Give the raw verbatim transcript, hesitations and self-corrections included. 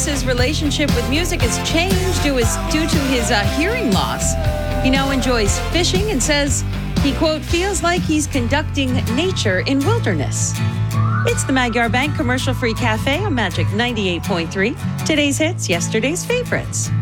his relationship with music has changed due, his, due to his uh, hearing loss. He now enjoys fishing and says he, quote, feels like he's conducting nature in wilderness. It's the Magyar Bank Commercial Free Cafe on Magic ninety-eight point three. Today's hits, yesterday's favorites.